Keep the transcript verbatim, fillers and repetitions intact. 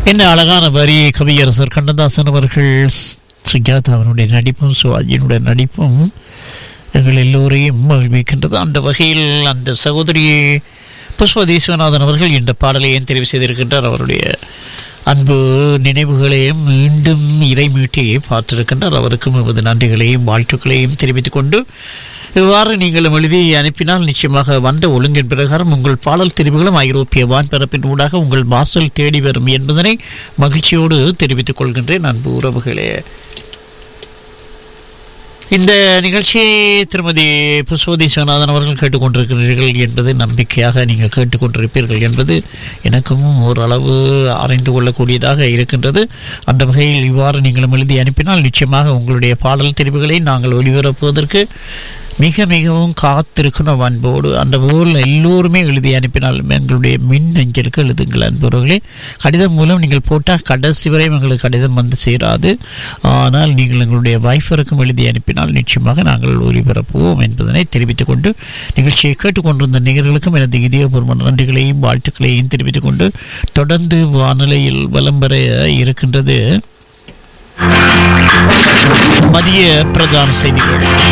என்ன அழகான வரி! கவியரசர் கண்ணதாசன் அவர்கள் சுஜாதா அவருடைய நடிப்பும் சிவாஜியினுடைய நடிப்பும் எங்கள் எல்லோரையும் மகிழ்விக்கின்றது. அந்த வகையில் அந்த சகோதரி புஷ்பதி விஸ்வநாதன் அவர்கள் இந்த பாடலை ஏன் தெரிவு செய்திருக்கின்றார். அவருடைய அன்பு நினைவுகளையும் மீண்டும் இறைமீட்டி பார்த்திருக்கின்றார். அவருக்கும் எமது நன்றிகளையும் வாழ்த்துக்களையும் தெரிவித்துக் கொண்டு, இவ்வாறு நீங்களும் எழுதி அனுப்பினால் நிச்சயமாக வந்த ஒழுங்கின் பிரகாரம் உங்கள் பாடல் தெரிவுகளும் ஐரோப்பிய வான்பரப்பின் ஊடாக உங்கள் வாசல் தேடி வரும் என்பதனை மகிழ்ச்சியோடு தெரிவித்துக் கொள்கின்றேன். அன்பு உறவுகளே, இந்த நிகழ்ச்சியை திருமதி புஷ்பதி விஸ்வநாதன் அவர்கள் கேட்டுக்கொண்டிருக்கிறீர்கள் என்பது நம்பிக்கையாக நீங்கள் கேட்டுக்கொண்டிருப்பீர்கள் என்பது எனக்கும் ஓரளவு அறிந்து கொள்ளக்கூடியதாக இருக்கின்றது. அந்த வகையில் இவ்வாறு நீங்களும் எழுதி அனுப்பினால் நிச்சயமாக உங்களுடைய பாடல் தெரிவுகளை நாங்கள் ஒளிபரப்புவதற்கு மிக மிகவும் காத்திருக்கணும் அன்போடு. அந்த போல் எல்லோருமே எழுதி அனுப்பினாலும் எங்களுடைய மின் அஞ்சலுக்கு எழுதுங்கள் அன்பர்களே. கடிதம் மூலம் நீங்கள் போட்டால் கடைசி வரை எங்களுக்கு கடிதம் வந்து சேராது. ஆனால் நீங்கள் எங்களுடைய வைஃபருக்கும் எழுதி அனுப்பினால் நிச்சயமாக நாங்கள் ஒளிபரப்புவோம் என்பதனை தெரிவித்துக் கொண்டு, நிகழ்ச்சியை கேட்டுக்கொண்டிருந்த நிகழ்களுக்கும் எனது இதயபூர்வ நன்றிகளையும் வாழ்த்துக்களையும் தெரிவித்துக் கொண்டு, தொடர்ந்து வானிலையில் வலம் பெற இருக்கின்றது மதிய பிரதான செய்திகள்.